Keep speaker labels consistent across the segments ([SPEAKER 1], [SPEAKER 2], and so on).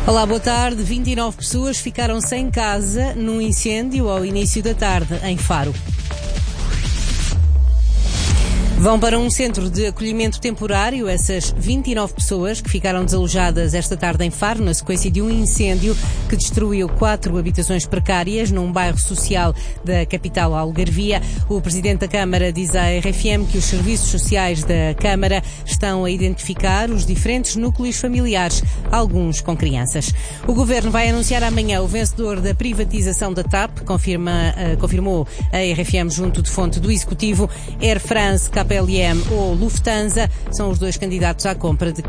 [SPEAKER 1] Olá, boa tarde. 29 pessoas ficaram sem casa num incêndio ao início da tarde em Faro. Vão para um centro de acolhimento temporário essas 29 pessoas que ficaram desalojadas esta tarde em Faro na sequência de um incêndio que destruiu 4 habitações precárias num bairro social da capital algarvia. O Presidente da Câmara diz à RFM que os serviços sociais da Câmara estão a identificar os diferentes núcleos familiares, alguns com crianças. O Governo vai anunciar amanhã o vencedor da privatização da TAP, confirmou a RFM junto de fonte do Executivo. Air France, KLM ou Lufthansa são os dois candidatos à compra de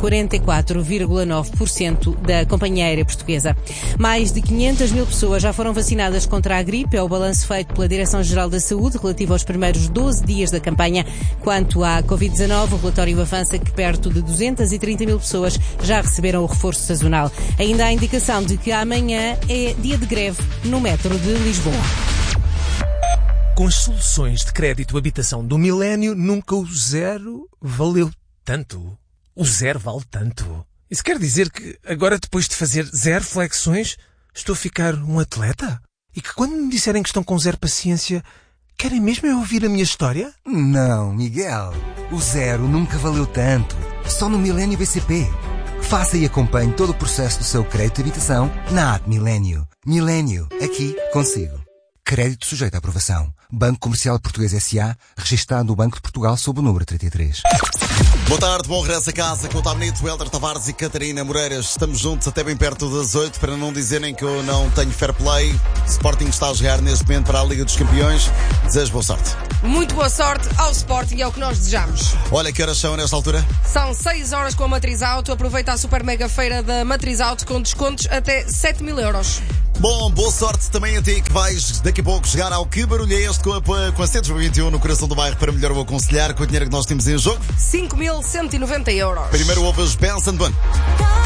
[SPEAKER 1] 44,9% da companhia aérea portuguesa. Mais de 500 mil pessoas já foram vacinadas contra a gripe, é o balanço feito pela Direção-Geral da Saúde relativo aos primeiros 12 dias da campanha. Quanto à Covid-19, o relatório avança que perto de 230 mil pessoas já receberam o reforço sazonal. Ainda há indicação de que amanhã é dia de greve no metro de Lisboa.
[SPEAKER 2] Com as soluções de crédito habitação do milénio, nunca o zero valeu tanto. O zero vale tanto. Isso quer dizer que agora, depois de fazer 0 flexões, estou a ficar um atleta? E que quando me disserem que estão com zero paciência, querem mesmo eu ouvir a minha história?
[SPEAKER 3] Não, Miguel. O zero nunca valeu tanto. Só no Milênio BCP. Faça e acompanhe todo o processo do seu crédito de habitação na app Milênio. Milênio, aqui consigo. Crédito sujeito à aprovação. Banco Comercial Português S.A., registado no Banco de Portugal sob o número 33.
[SPEAKER 4] Boa tarde, bom regresso a casa com o Tabnito, Helder Tavares e Catarina Moreiras. Estamos juntos até bem perto das 8, para não dizerem que eu não tenho fair play. Sporting está a jogar neste momento para a Liga dos Campeões. Desejo boa sorte.
[SPEAKER 5] Muito boa sorte ao Sporting, é o que nós desejamos.
[SPEAKER 4] Olha, que horas são nesta altura?
[SPEAKER 5] São 6 horas com a Matriz Auto. Aproveita a super mega feira da Matriz Auto com descontos até 7.000 euros.
[SPEAKER 4] Bom, boa sorte também a ti que vais daqui a pouco chegar ao Que Barulho é Este com a Centros 21 no coração do bairro para melhor o aconselhar com o dinheiro que nós temos em jogo.
[SPEAKER 5] 5.190 euros.
[SPEAKER 4] Primeiro ouves Benson Bun.